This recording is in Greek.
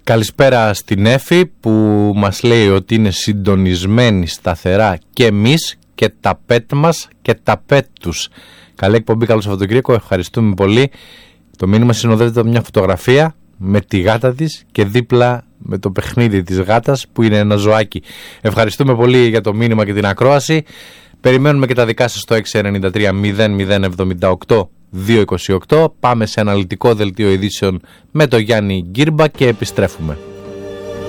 Καλησπέρα στην Έφη που μας λέει ότι είναι συντονισμένοι σταθερά και εμείς και τα πέτ μας και τα πέτ τους. Καλή εκπομπή, καλό Σαββατοκύριακο, ευχαριστούμε πολύ. Το μήνυμα συνοδεύεται από μια φωτογραφία με τη γάτα της και δίπλα με το παιχνίδι της γάτας που είναι ένα ζωάκι. Ευχαριστούμε πολύ για το μήνυμα και την ακρόαση. Περιμένουμε και τα δικά σας στο 693 0078 228. Πάμε σε αναλυτικό δελτίο ειδήσεων με το Γιάννη Γκύρμπα και επιστρέφουμε.